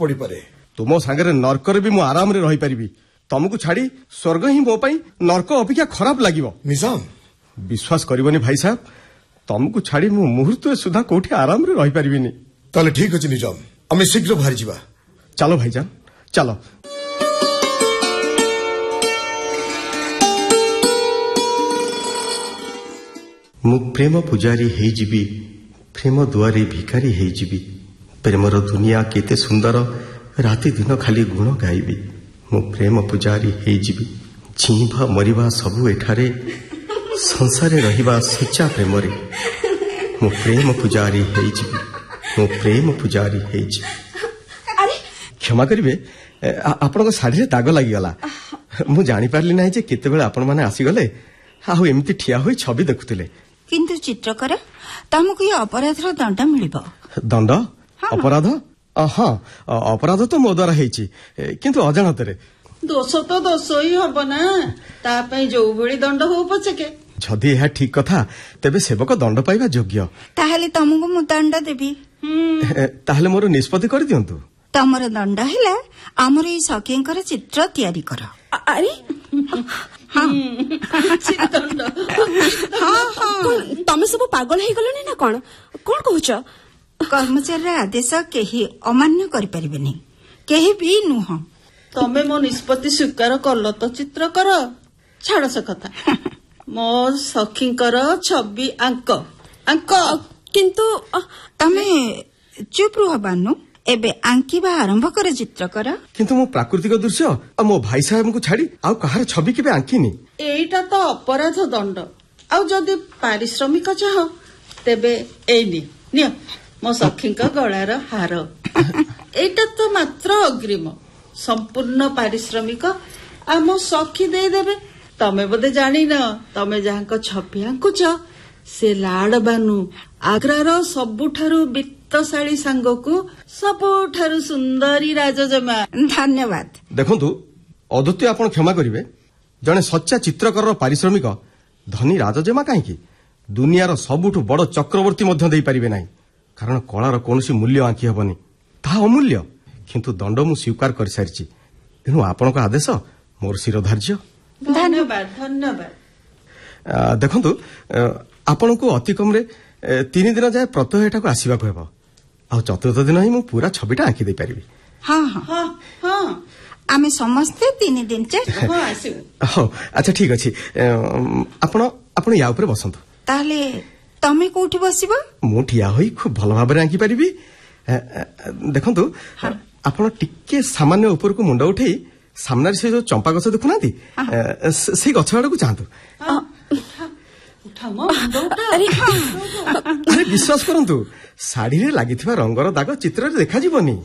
पड़ी पारे तुम सांगे नर्क भी मु आराम रे रही पारिबी तुमको छाड़ी स्वर्ग ही मो पाई नर्क अपेक्षा खराब लागिवो निजाम विश्वास करबनी भाई साहब तुमको छाड़ी मु मुहूर्त सुधा कोठी आराम रे रही पारिबिनी ताले ठीक अछि निजाम आमे शीघ्र बाहर जिबा चलो भाईजान चलो मु प्रेम पुजारी हेई जिबी प्रेम दुआरी भिखारी हेई जिबी प्रेमर दुनिया केते सुंदर राति दिन खाली गुण गाइबी मु प्रेम पुजारी हेई जिबी जीवा मरिबा सबु एठारे संसारे रहिबा सच्चा प्रेम रे मु प्रेम पुजारी हेई जिबी मु प्रेम पुजारी हेई जिबी क्षमा करिवे आपन साड़ी रे दाग लागि गला मु जानि पारली नाही जे केते बेला आपन माने आसी गले आउ एमती ठिया होई छवि देखुतिले किंतु चित्रकर तमको ये अपराधर दंड मिलिबो दंड अपराध हाँ अपराध तो मो द्वारा हेची किंतु अजाणतरे दोष तो दोष ही हब ना तापई जो भली दंड हो पछके जदि यह ठीक कथा तेबे सेवक दंड पाइबा योग्य ताहले तमको मु दंड देबी ताहले मोर निष्पत्ति कर दियंतु तमर दंड हैला हमर ई सखींकर चित्र तयारी कर अरे हाँ दंड तमे सब पागल हो गलनी ना कौन कौन कहूच कर्मचारी आदेश केही अमान्य करि परिबे नहीं केही भी नुह तमे मो निष्पत्ति स्वीकार करल तो चित्र कर छाड़ से कथा मो सखींकर छवि आंक आंक किंतु तमे चुप रुह बानु एबे आंकीबा आरंभ करे चित्र कर किंतु मो प्राकृतिक दृश्य आ मो भाई साहब को छाड़ी आउ कहार छवि केबे आंकीनी एईटा तो अपराध दंड आउ जदि पारिश्रमिक चाह तेबे एनी नियो मो सखींक गଳାର हार एईटा तो मात्र अग्रिम संपूर्ण पारिश्रमिक आ मो सखी दे देबे तमे बोधे जानी न तमे जहांको छवि आंकुच से लाड बानु आग्रार सबुठारु वित्तशाली सांगको सबुठारु सुंदरी राजजमा धन्यवाद देखंतु अद्वितीय आपण क्षमा करिवे जने सच्चा चित्रकर पारिश्रमिक धनी राजजमा काहेकि दुनियार सबुठु बड़ चक्रवर्ती मध्य देई परिबे नाही कारण कलार कोनोसी मूल्य आंकी हेबनी ता अमूल्य किंतु दंड मु स्वीकार कर सारिछि एनु आपनक आदेश मोर शिरोधार्य धन्यवाद धन्यवाद देखंतु आपनको अति कम रे 3 दिन जाय प्रत्यह एठाको आसीबा को हेबो आ चतुर्थ दिन ही मु पूरा छविटा आंकी दे परिबी हाँ हाँ हाँ हाँ आमे समस्ते 3 दिन चे हाँ आसीबो हो अच्छा ठीक अछि आपण या ऊपर बसंतु ताले तमे कोठी बसिबो मु ठिया होई खूब भलो भाबरे आंकी परिबी देखंतु आपण टिके सामान्य ऊपर को मुंडा उठेई सामने से जो चंपा गछ देखुनाती से गछ आड़ को चाहतु अरे विश्वास करंतु साड़ी रे लागिथिबा रंगर दाग चित्र रे देखा जीवनी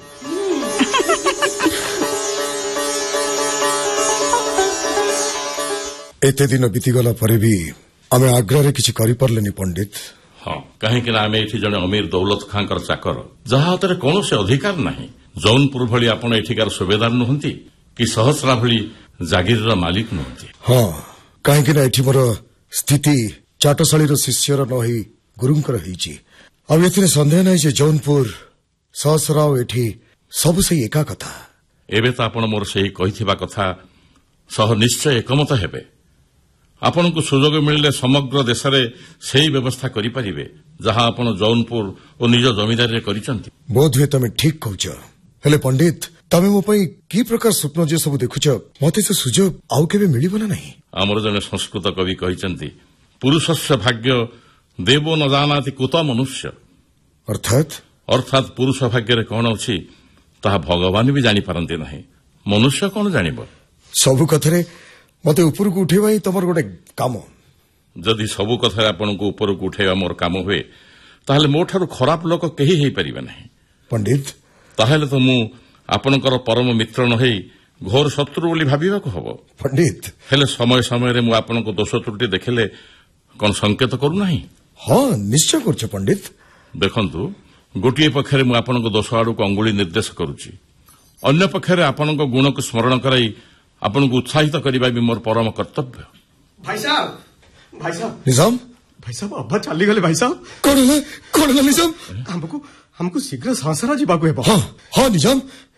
एते दिन बीतीगला परे भी आमे आग्रा रे किछि करि परलेनी पंडित हाँ कहीं आमे एठी जने अमीर दौलत खांकर चाकर जहा हाथ में कौन से अधिकार नहीं जौनपुर भली आपण एठिकार सुबेदार नुहंती कि सहस्रा भली जागीर मालिक नुहंती हाँ कहीं ना एठी मोर स्थिति चाटशाळीर शिष्यर नही गुरुंकर होईची अब एथिरे संदेह नहीं जे जौनपुर सहस्राव एठी सब सही एका कथा एबे तो आपण मोर सही कहिथिबा कथा सह निश्चय एकमत हेबे आपण को सुजोग मिलले समग्र देश रे सही व्यवस्था करि परिबे जहां आपण जौनपुर और निज जमीदारी रे करिसंती बोध हुए तमे ठीक कहउछ हेले पंडित तमे मो पई की प्रकार स्वप्न जे सब देखुछ मते से सुजोग आउ केबे मिलिबो ना नहीं हमर जने संस्कृत कवि कहिसंती पुरुषस्य भाग्य देवो न जानाति कुत मनुष्य अर्थात पुरुष भाग्य रे कोन अछि ताहा भगवान भी जानि पारंती नहीं मनुष्य कोन जानिबो सब कथरे मते ऊपर को उठेबा ही तमर गोटे काम जदि सब कथा आपन को ऊपर को उठेबा मोर काम हुए ताहले मोठारु खराब लोक केही हेई परिबे नहीं पंडित ताहले तो मु आपनकर परम मित्र न हेई घोर शत्रु बोली भाबिबा को हबो पंडित हेले समय समय रे मु आपन को दोष त्रुटि देखले कोन संकेत करू नहीं हाँ निश्चय करछ पंडित देखंतु गोटिए पक्षरे मु आपन को दोष आडू को अंगुली निर्देश करूची अन्य पक्षरे आपन को गुण को स्मरण कराई आपन को उत्साहित करिबा भी मोर परम कर्तव्य भाई साहब निजाम अब्बा चली गले भाई साहब कोन निजाम हमको शीघ्र संसार जीवा को हेबो हाँ निजाम